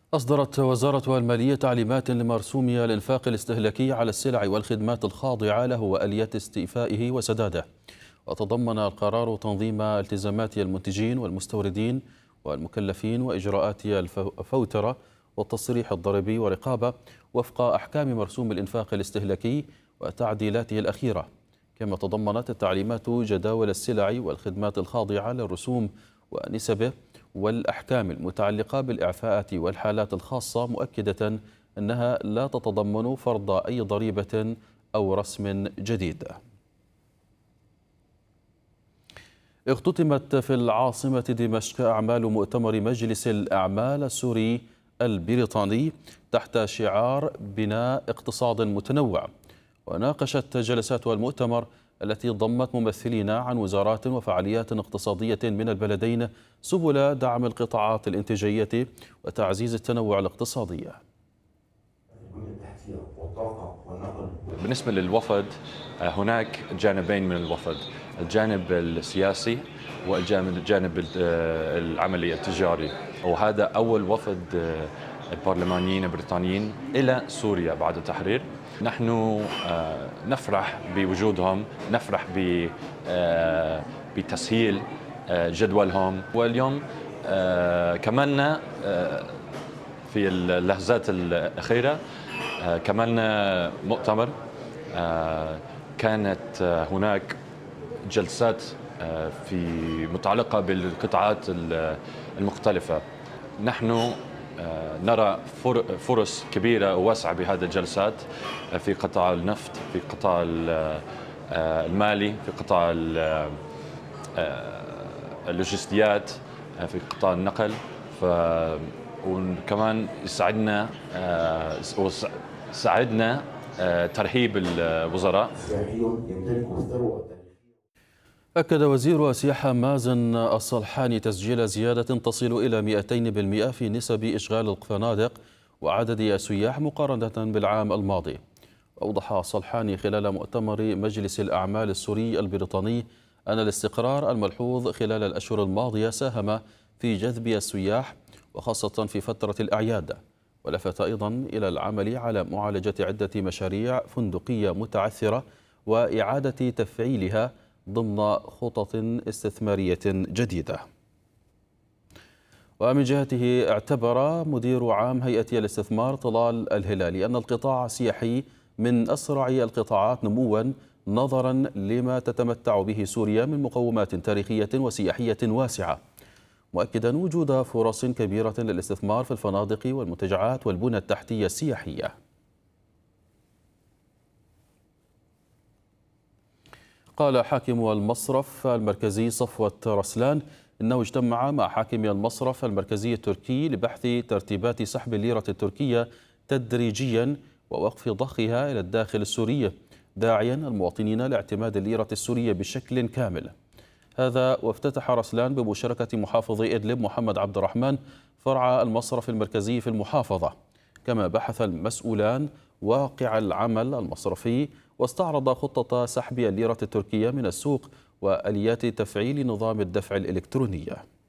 أصدرت وزارة المالية تعليمات لمرسوم الإنفاق الاستهلاكي على السلع والخدمات الخاضعة له وآليات استيفائه وسداده. وتضمن القرار تنظيم التزامات المنتجين والمستوردين والمكلفين وإجراءات الفوترة والتصريح الضريبي ورقابة وفق أحكام مرسوم الإنفاق الاستهلاكي وتعديلاته الأخيرة. كما تضمنت التعليمات جداول السلع والخدمات الخاضعة للرسوم ونسبه والأحكام المتعلقة بالإعفاءات والحالات الخاصة، مؤكدة أنها لا تتضمن فرض أي ضريبة أو رسم جديد. اختتمت في العاصمة دمشق أعمال مؤتمر مجلس الأعمال السوري البريطاني تحت شعار بناء اقتصاد متنوع. وناقشت جلسات المؤتمر التي ضمت ممثلين عن وزارات وفعاليات اقتصادية من البلدين سبل دعم القطاعات الإنتاجية وتعزيز التنوع الاقتصادي. بالنسبة للوفد، هناك جانبين من الوفد: الجانب السياسي والجانب العملي التجاري. وهذا أول وفد برلمانيين بريطانيين إلى سوريا بعد التحرير. نحن نفرح بوجودهم، نفرح بتسهيل جدولهم. واليوم كملنا في اللحظات الأخيرة كملنا مؤتمر. كانت هناك جلسات في متعلقة بالقطاعات المختلفة. نحن نرى فرص كبيرة وواسعة بهذه الجلسات في قطاع النفط، في قطاع المالي، في قطاع اللوجستيات، في قطاع النقل. وكمان ساعدنا ترحيب الوزراء. أكد وزير السياحة مازن الصلحاني تسجيل زيادة تصل إلى 200% في نسب إشغال الفنادق وعدد السياح مقارنة بالعام الماضي. أوضح الصلحاني خلال مؤتمر مجلس الأعمال السوري البريطاني أن الاستقرار الملحوظ خلال الأشهر الماضية ساهم في جذب السياح وخاصة في فترة الأعياد. ولفت أيضا إلى العمل على معالجة عدة مشاريع فندقية متعثرة وإعادة تفعيلها ضمن خطط استثمارية جديدة. ومن جهته اعتبر مدير عام هيئة الاستثمار طلال الهلالي أن القطاع السياحي من أسرع القطاعات نموا نظرا لما تتمتع به سوريا من مقومات تاريخية وسياحية واسعة، مؤكدا وجود فرص كبيرة للاستثمار في الفنادق والمنتجعات والبنى التحتية السياحية. قال حاكم المصرف المركزي صفوة رسلان إنه اجتمع مع حاكم المصرف المركزي التركي لبحث ترتيبات سحب الليرة التركية تدريجيا ووقف ضخها إلى الداخل السوري، داعيا المواطنين لاعتماد الليرة السورية بشكل كامل. هذا وافتتح رسلان بمشاركة محافظ إدلب محمد عبد الرحمن فرع المصرف المركزي في المحافظة. كما بحث المسؤولان واقع العمل المصرفي واستعرض خطة سحب الليرة التركية من السوق وآليات تفعيل نظام الدفع الإلكتروني.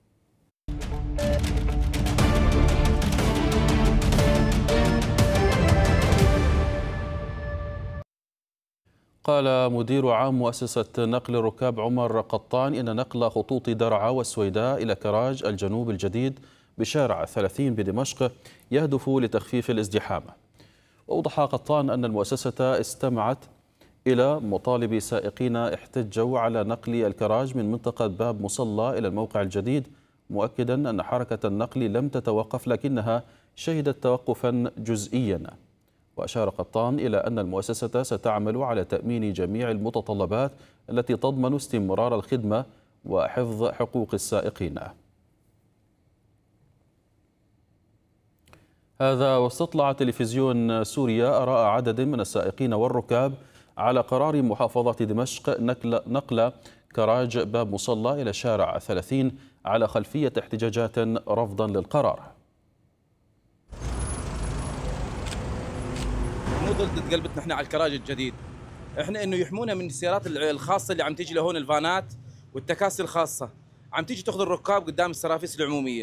قال مدير عام مؤسسة نقل الركاب عمر قطان إن نقل خطوط درعا والسويداء إلى كراج الجنوب الجديد بشارع 30 بدمشق يهدف لتخفيف الازدحام. وأوضح قطان أن المؤسسة استمعت إلى مطالب سائقين احتجوا على نقل الكراج من منطقة باب مصلى إلى الموقع الجديد، مؤكدا أن حركة النقل لم تتوقف لكنها شهدت توقفا جزئيا. وأشار قطان إلى أن المؤسسة ستعمل على تأمين جميع المتطلبات التي تضمن استمرار الخدمة وحفظ حقوق السائقين. هذا واستطلع تلفزيون سوريا آراء عدد من السائقين والركاب على قرار محافظة دمشق نقل كراج باب مصلى إلى شارع 30 على خلفية احتجاجات رفضا للقرار. مو ضد قلبتنا احنا على الكراج الجديد، احنا انه يحمونا من السيارات الخاصه اللي عم تيجي لهون، الفانات والتكاسي الخاصه عم تيجي تاخذ الركاب قدام السرافيس العموميه،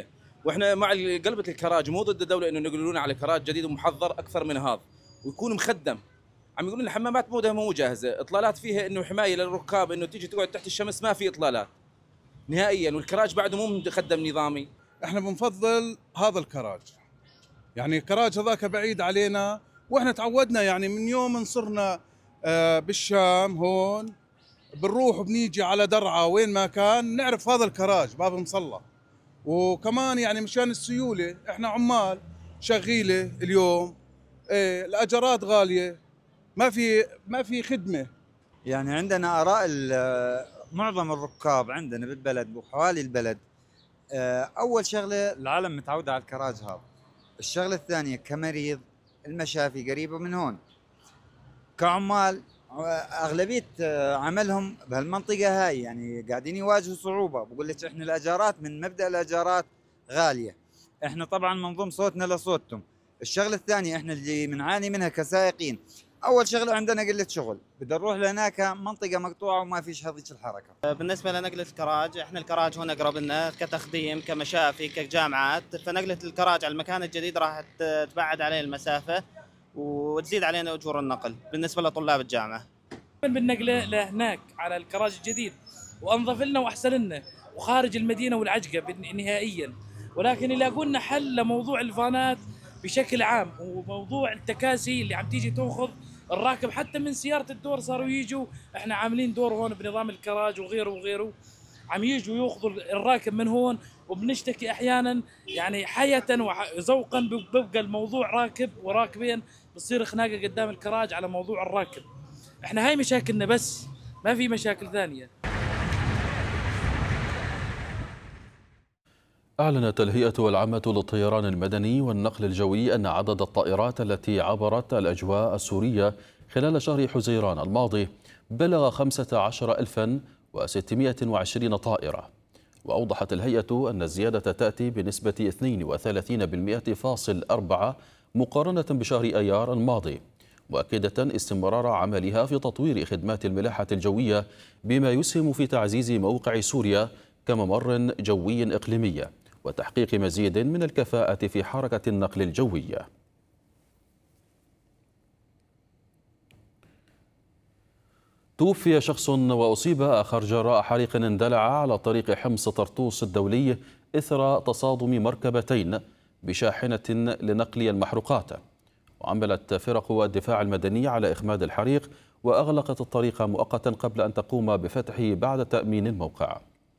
واحنا مع قلبة الكراج، مو ضد الدوله انه ينقلونا على كراج جديد ومحضر اكثر من هذا ويكون مخدم. عم يقولون الحمامات مو جاهزه، اطلالات فيها انه حمايه للركاب، انه تيجي تقعد تحت الشمس ما في اطلالات نهائيا، والكراج بعده مو مخدم نظامي. احنا بنفضل هذا الكراج، يعني الكراج هذاك بعيد علينا، واحنا تعودنا يعني من يوم صرنا بالشام هون بنروح وبنيجي على درعا وين ما كان نعرف هذا الكراج باب مصلى. وكمان يعني مشان السيوله احنا عمال شغيله اليوم، الاجارات غاليه، ما في خدمه. يعني عندنا آراء معظم الركاب عندنا بالبلد وحوالي البلد. أول شغلة العالم متعودة على الكراج هذا. الشغلة الثانية كمريض المشافي قريبة من هون. كعمال أغلبية عملهم بهالمنطقة هاي يعني قاعدين يواجهوا صعوبة. بقول لك إحنا الأجارات من مبدأ الأجارات غالية. إحنا طبعا منضم صوتنا لصوتهم. الشغلة الثانية إحنا اللي بنعاني منها كسائقين، أول شغلة عندنا قلة شغل، بدنا نروح لهناك منطقة مقطوعة وما فيش هذيك الحركة. بالنسبة لنقلة الكراج، احنا الكراج هنا أقرب لنا كتخديم كمشافي كجامعات، فنقلة الكراج على المكان الجديد راح تبعد عليه المسافة وتزيد علينا أجور النقل بالنسبة لطلاب الجامعة. بالنقلة لهناك على الكراج الجديد وأنظف لنا وأحسن لنا وخارج المدينة والعجقة نهائيا، ولكن يلاقوا لنا حل لموضوع الفانات بشكل عام، وموضوع التكاسي اللي عم تيجي تأخذ الراكب حتى من سيارة الدور. صاروا يجوا، احنا عاملين دور هون بنظام الكراج وغيره عم يجوا ياخذوا الراكب من هون، وبنشتكي احيانا يعني حية وذوقا بيبقى الموضوع راكب وراكبين بتصير خناقة قدام الكراج على موضوع الراكب. احنا هاي مشاكلنا بس، ما في مشاكل ثانية. أعلنت الهيئة العامة للطيران المدني والنقل الجوي أن عدد الطائرات التي عبرت الأجواء السورية خلال شهر حزيران الماضي بلغ 15620 طائرة. وأوضحت الهيئة أن الزيادة تأتي بنسبة 32.4% مقارنة بشهر أيار الماضي، مؤكدة استمرار عملها في تطوير خدمات الملاحة الجوية بما يسهم في تعزيز موقع سوريا كممر جوي إقليمي وتحقيق مزيد من الكفاءة في حركة النقل الجوية. توفي شخص وأصيب آخر جراء حريق اندلع على طريق حمص طرطوس الدولي إثر تصادم مركبتين بشاحنة لنقل المحروقات. وعملت فرق الدفاع المدني على إخماد الحريق وأغلقت الطريق مؤقتا قبل أن تقوم بفتحه بعد تأمين الموقع.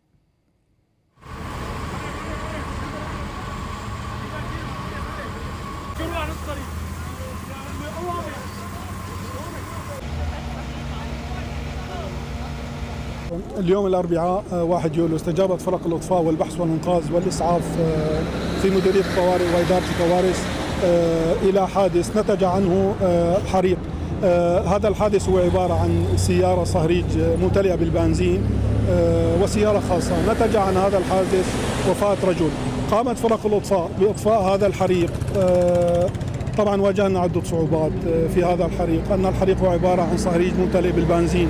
اليوم الأربعاء 1 يوليو استجابت فرق الإطفاء والبحث والإنقاذ والإسعاف في مديرية الطوارئ وإدارة الكوارث إلى حادث نتج عنه حريق. هذا الحادث هو عبارة عن سيارة صهريج ممتلئة بالبنزين وسيارة خاصة. نتج عن هذا الحادث وفاة رجل. قامت فرق الإطفاء بإطفاء هذا الحريق. طبعا واجهنا عدة صعوبات في هذا الحريق، أن الحريق هو عبارة عن صهريج ممتلئ بالبنزين.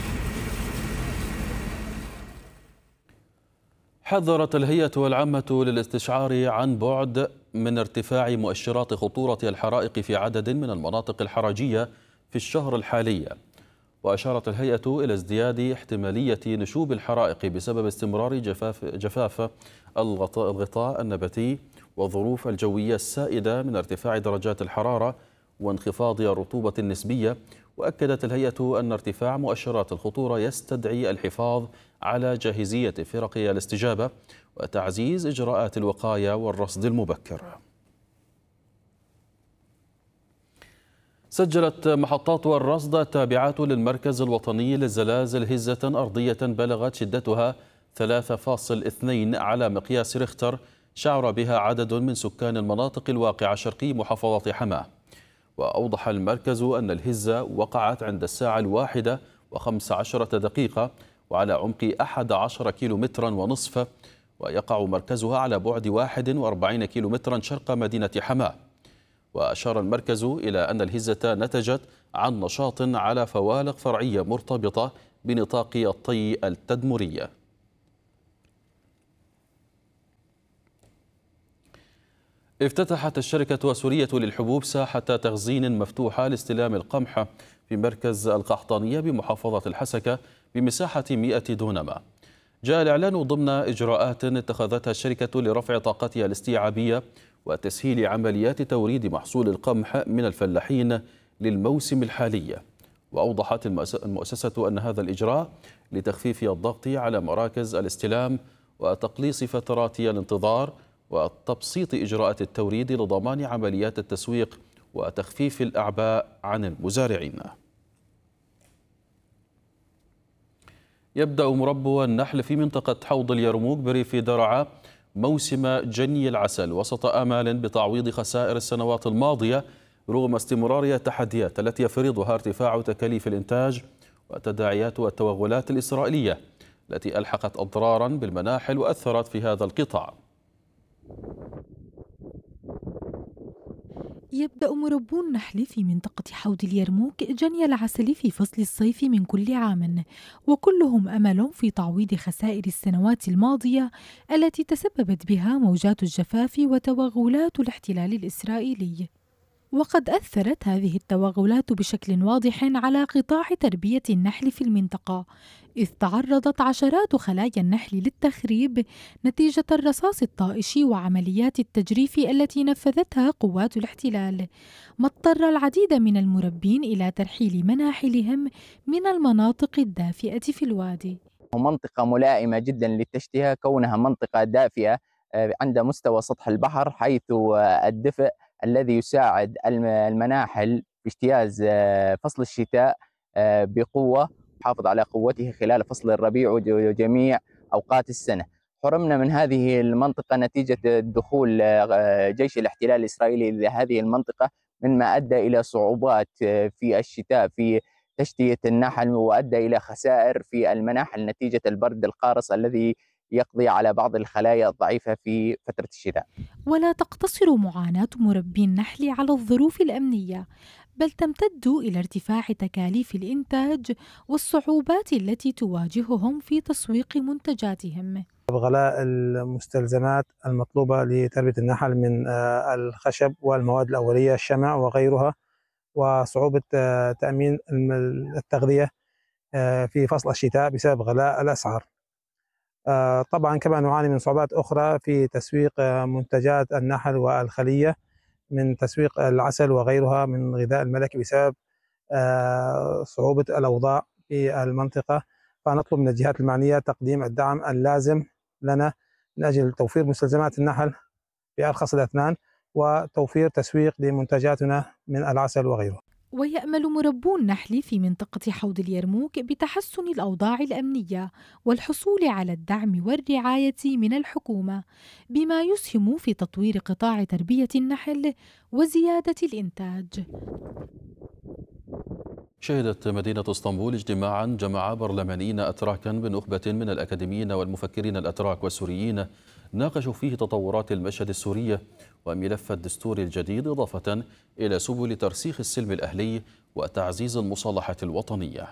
حذرت الهيئة العامة للاستشعار عن بعد من ارتفاع مؤشرات خطورة الحرائق في عدد من المناطق الحرجية في الشهر الحالي. وأشارت الهيئة إلى ازدياد احتمالية نشوب الحرائق بسبب استمرار جفاف الغطاء النباتي والظروف الجوية السائدة من ارتفاع درجات الحرارة وانخفاض الرطوبة النسبية. وأكدت الهيئة أن ارتفاع مؤشرات الخطورة يستدعي الحفاظ على جاهزية فرق الاستجابة وتعزيز إجراءات الوقاية والرصد المبكر. سجلت محطات الرصد التابعة للمركز الوطني للزلازل هزة أرضية بلغت شدتها 3.2 على مقياس ريختر شعر بها عدد من سكان المناطق الواقعة شرقي محافظة حماة. وأوضح المركز أن الهزة وقعت عند 1:15 وعلى عمق 11 كيلومترا ونصف، ويقع مركزها على بعد 41 كيلومترا شرق مدينة حماة. وأشار المركز إلى أن الهزة نتجت عن نشاط على فوالق فرعية مرتبطة بنطاق الطي التدمرية. افتتحت الشركة السورية للحبوب ساحة تخزين مفتوحة لاستلام القمح في مركز القحطانية بمحافظة الحسكة بمساحة 100 دونما. جاء الإعلان ضمن إجراءات اتخذتها الشركة لرفع طاقتها الاستيعابية وتسهيل عمليات توريد محصول القمح من الفلاحين للموسم الحالي. وأوضحت المؤسسة أن هذا الإجراء لتخفيف الضغط على مراكز الاستلام وتقليص فترات الانتظار وتبسيط إجراءات التوريد لضمان عمليات التسويق وتخفيف الأعباء عن المزارعين. يبدأ مربو النحل في منطقة حوض اليرموك بريف درعا موسم جني العسل وسط آمال بتعويض خسائر السنوات الماضية رغم استمرار التحديات التي يفرضها ارتفاع تكاليف الإنتاج وتداعيات التوغلات الإسرائيلية التي ألحقت أضرارا بالمناحل وأثرت في هذا القطاع. يبدأ مربو النحل في منطقة حوض اليرموك جني العسل في فصل الصيف من كل عام، وكلهم أمل في تعويض خسائر السنوات الماضية التي تسببت بها موجات الجفاف وتوغلات الاحتلال الإسرائيلي. وقد أثرت هذه التوغلات بشكل واضح على قطاع تربية النحل في المنطقة، إذ تعرضت عشرات خلايا النحل للتخريب نتيجة الرصاص الطائش وعمليات التجريف التي نفذتها قوات الاحتلال، ما اضطر العديد من المربين إلى ترحيل مناحلهم من المناطق الدافئة في الوادي. منطقة ملائمة جدا للتشتهى كونها منطقة دافئة عند مستوى سطح البحر، حيث الدفء الذي يساعد المناحل في اجتياز فصل الشتاء بقوة، يحافظ على قوته خلال فصل الربيع وجميع أوقات السنة. حرمنا من هذه المنطقة نتيجة دخول جيش الاحتلال الإسرائيلي إلى هذه المنطقة، مما أدى إلى صعوبات في الشتاء في تشتية النحل، وأدى إلى خسائر في المناحل نتيجة البرد القارس الذي يقضي على بعض الخلايا الضعيفة في فترة الشتاء. ولا تقتصر معاناة مربي النحل على الظروف الأمنية، بل تمتد إلى ارتفاع تكاليف الإنتاج والصعوبات التي تواجههم في تسويق منتجاتهم. غلاء المستلزمات المطلوبة لتربية النحل من الخشب والمواد الأولية الشمع وغيرها، وصعوبة تأمين التغذية في فصل الشتاء بسبب غلاء الأسعار. طبعا كما نعاني من صعوبات أخرى في تسويق منتجات النحل والخلية، من تسويق العسل وغيرها من غذاء الملكي بسبب صعوبة الأوضاع في المنطقة. فنطلب من الجهات المعنية تقديم الدعم اللازم لنا من أجل توفير مستلزمات النحل بأرخص الأثمان وتوفير تسويق لمنتجاتنا من العسل وغيره. ويأمل مربو النحل في منطقة حوض اليرموك بتحسن الأوضاع الأمنية والحصول على الدعم والرعاية من الحكومة، بما يسهم في تطوير قطاع تربية النحل وزيادة الإنتاج. شهدت مدينة اسطنبول اجتماعا جمع برلمانيين أتراكا بنخبة من الأكاديميين والمفكرين الأتراك والسوريين ناقشوا فيه تطورات المشهد السوري وملف الدستور الجديد، إضافة إلى سبل ترسيخ السلم الأهلي وتعزيز المصالحة الوطنية.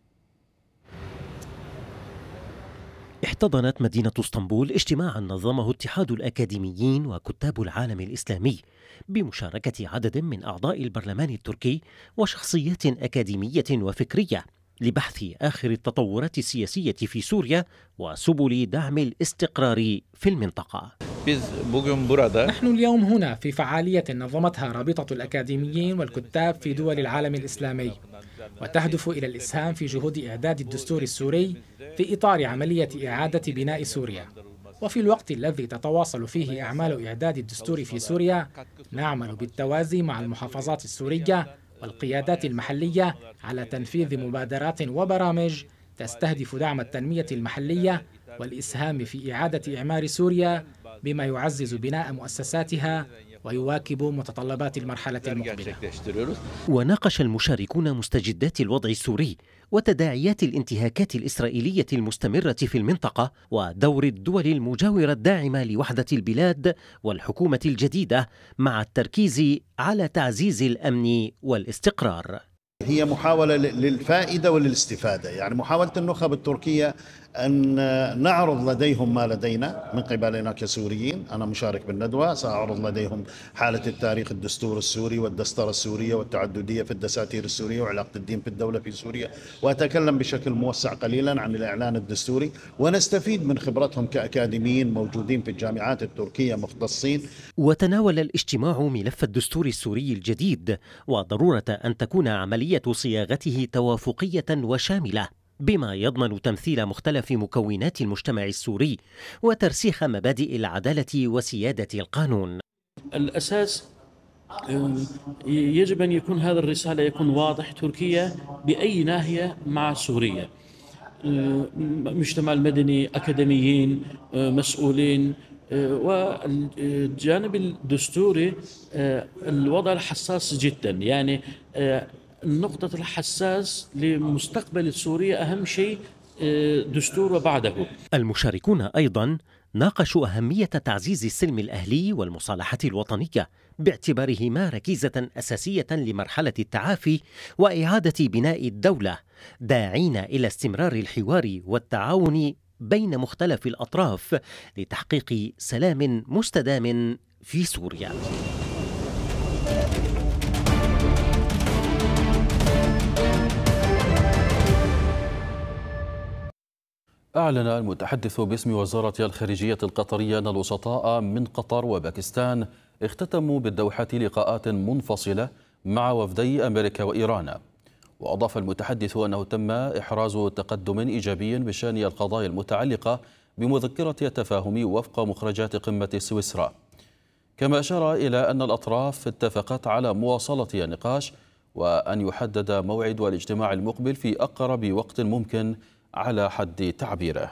احتضنت مدينة اسطنبول اجتماعا نظمه اتحاد الأكاديميين وكتاب العالم الإسلامي بمشاركة عدد من أعضاء البرلمان التركي وشخصيات أكاديمية وفكرية لبحث آخر التطورات السياسية في سوريا وسبل دعم الاستقرار في المنطقة. نحن اليوم هنا في فعالية نظمتها رابطة الأكاديميين والكتاب في دول العالم الإسلامي، وتهدف إلى الإسهام في جهود إعداد الدستور السوري في إطار عملية إعادة بناء سوريا. وفي الوقت الذي تتواصل فيه أعمال إعداد الدستور في سوريا، نعمل بالتوازي مع المحافظات السورية والقيادات المحلية على تنفيذ مبادرات وبرامج تستهدف دعم التنمية المحلية والإسهام في إعادة إعمار سوريا بما يعزز بناء مؤسساتها ويواكب متطلبات المرحلة المقبلة. وناقش المشاركون مستجدات الوضع السوري وتداعيات الانتهاكات الإسرائيلية المستمرة في المنطقة ودور الدول المجاورة الداعمة لوحدة البلاد والحكومة الجديدة، مع التركيز على تعزيز الأمن والاستقرار. هي محاولة للفائدة وللاستفادة، يعني محاولة النخب التركية أن نعرض لديهم ما لدينا من قبلنا كسوريين. أنا مشارك بالندوة، سأعرض لديهم حالة التاريخ، الدستور السوري والدستورة السورية والتعددية في الدساتير السورية وعلاقة الدين في الدولة في سوريا، وأتكلم بشكل موسع قليلا عن الإعلان الدستوري، ونستفيد من خبرتهم كأكاديميين موجودين في الجامعات التركية مختصين. وتناول الاجتماع ملف الدستور السوري الجديد وضرورة أن تكون عملية صياغته توافقية وشاملة، بما يضمن تمثيل مختلف مكونات المجتمع السوري وترسيخ مبادئ العدالة وسيادة القانون. الأساس يجب أن يكون هذا الرسالة يكون واضح، تركيا بأي ناحية مع سوريا، مجتمع المدني، أكاديميين، مسؤولين، والجانب الدستوري الوضع الحساس جدا، يعني النقطة الحساس لمستقبل سوريا أهم شيء دستور وبعده. المشاركون أيضا ناقشوا أهمية تعزيز السلم الأهلي والمصالحة الوطنية باعتبارهما ركيزة أساسية لمرحلة التعافي وإعادة بناء الدولة، داعين إلى استمرار الحوار والتعاون بين مختلف الأطراف لتحقيق سلام مستدام في سوريا. أعلن المتحدث باسم وزارة الخارجية القطرية أن الوسطاء من قطر وباكستان اختتموا بالدوحة لقاءات منفصلة مع وفدي أمريكا وإيران. وأضاف المتحدث أنه تم إحراز تقدم إيجابي بشأن القضايا المتعلقة بمذكرة التفاهم وفق مخرجات قمة سويسرا. كما أشار إلى أن الأطراف اتفقت على مواصلة النقاش وأن يحدد موعد الاجتماع المقبل في أقرب وقت ممكن على حد تعبيره.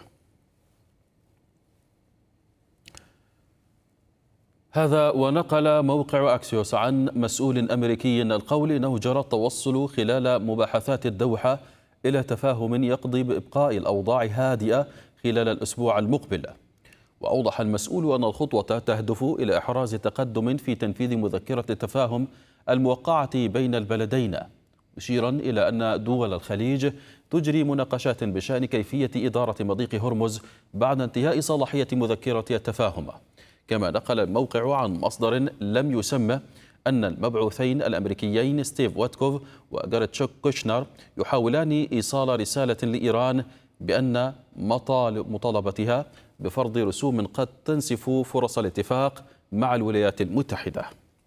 هذا ونقل موقع أكسيوس عن مسؤول أمريكي القول أنه جرى التوصل خلال مباحثات الدوحة إلى تفاهم يقضي بإبقاء الأوضاع هادئة خلال الأسبوع المقبل. وأوضح المسؤول أن الخطوة تهدف إلى إحراز تقدم في تنفيذ مذكرة التفاهم الموقعة بين البلدين، مشيرا إلى أن دول الخليج تجري مناقشات بشأن كيفية إدارة مضيق هرمز بعد انتهاء صلاحية مذكرة التفاهم. كما نقل الموقع عن مصدر لم يسمى أن المبعوثين الأمريكيين ستيف واتكوف وجاريت كوشنر يحاولان إيصال رسالة لإيران بأن مطالبتها بفرض رسوم قد تنسف فرص الاتفاق مع الولايات المتحدة.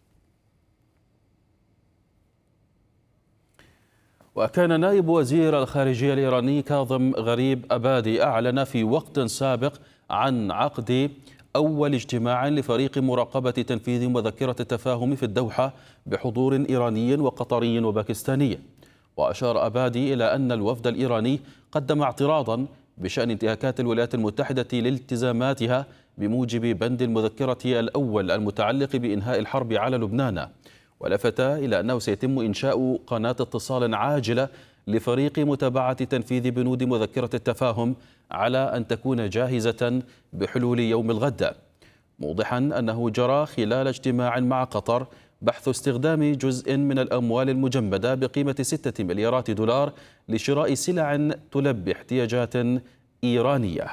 وكان نائب وزير الخارجية الإيراني كاظم غريب أبادي أعلن في وقت سابق عن عقد أول اجتماع لفريق مراقبة تنفيذ مذكرة التفاهم في الدوحة بحضور إيراني وقطري وباكستاني. وأشار أبادي إلى أن الوفد الإيراني قدم اعتراضا بشأن انتهاكات الولايات المتحدة لالتزاماتها بموجب بند المذكرة الأول المتعلق بإنهاء الحرب على لبنان. ولفت إلى أنه سيتم إنشاء قناة اتصال عاجلة لفريق متابعة تنفيذ بنود مذكرة التفاهم على أن تكون جاهزة بحلول يوم الغد، موضحا أنه جرى خلال اجتماع مع قطر بحث استخدام جزء من الأموال المجمدة بقيمة 6 مليارات دولار لشراء سلع تلبي احتياجات إيرانية.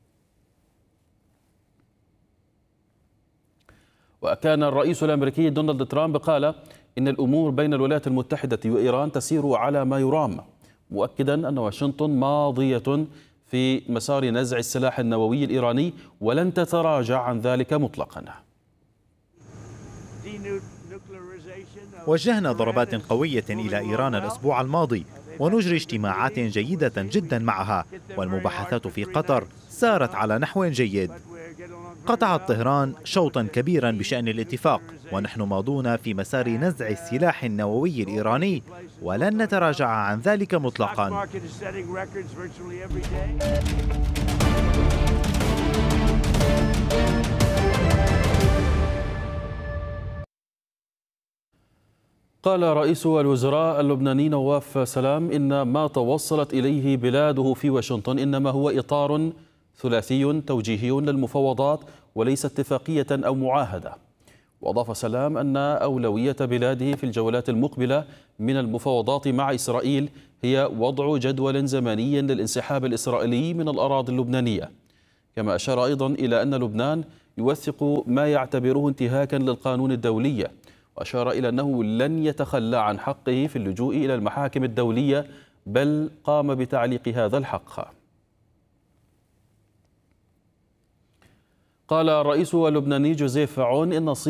وكان الرئيس الأمريكي دونالد ترامب قال إن الأمور بين الولايات المتحدة وإيران تسير على ما يرام، مؤكدا أن واشنطن ماضية في مسار نزع السلاح النووي الإيراني ولن تتراجع عن ذلك مطلقا. وجهنا ضربات قوية إلى إيران الأسبوع الماضي ونجري اجتماعات جيدة جدا معها، والمباحثات في قطر سارت على نحو جيد. قطعت طهران شوطا كبيرا بشأن الاتفاق، ونحن ماضون في مسار نزع السلاح النووي الإيراني ولن نتراجع عن ذلك مطلقا. قال رئيس الوزراء اللبناني نواف سلام إن ما توصلت إليه بلاده في واشنطن إنما هو إطار ثلاثي توجيهي للمفاوضات وليس اتفاقية أو معاهدة. وأضاف سلام أن أولوية بلاده في الجولات المقبلة من المفاوضات مع إسرائيل هي وضع جدول زمني للانسحاب الإسرائيلي من الأراضي اللبنانية. كما أشار أيضا إلى أن لبنان يوثق ما يعتبره انتهاكا للقانون الدولي، وأشار إلى أنه لن يتخلى عن حقه في اللجوء إلى المحاكم الدولية، بل قام بتعليق هذا الحق. قال الرئيس اللبناني جوزيف عون إن